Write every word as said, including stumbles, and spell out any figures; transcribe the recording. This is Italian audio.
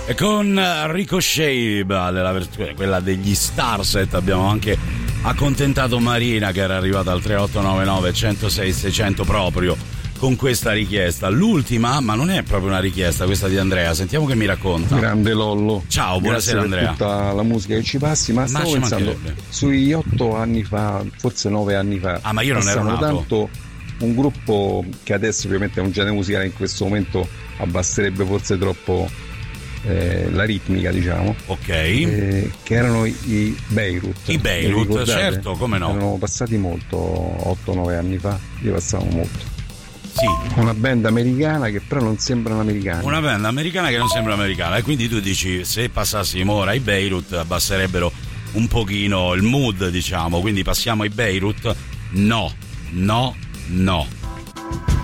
E con Ricochet, la versione, quella degli Starset, abbiamo anche accontentato Marina, che era arrivata al tre otto nove nove uno zero sei sei zero zero proprio con questa richiesta. L'ultima, ma non è proprio una richiesta questa di Andrea, sentiamo che mi racconta. Grande Lollo. Ciao, buonasera Grazie Andrea. per tutta la musica che ci passi, ma, ma stavo pensando sui otto anni fa, forse nove anni fa. Ah, ma io non ero nato. Tanto un gruppo che adesso ovviamente è un genere musicale, in questo momento abbasserebbe forse troppo eh, la ritmica, diciamo. Ok. Eh, che erano i Beirut. I Beirut, certo, come no. Erano passati molto, otto nove anni fa, io passavo molto. Sì. Una band americana che però non sembrano americani. Una band americana che non sembra americana, e quindi tu dici, se passassimo ora ai Beirut abbasserebbero un pochino il mood, diciamo, quindi passiamo ai Beirut? No, no, no.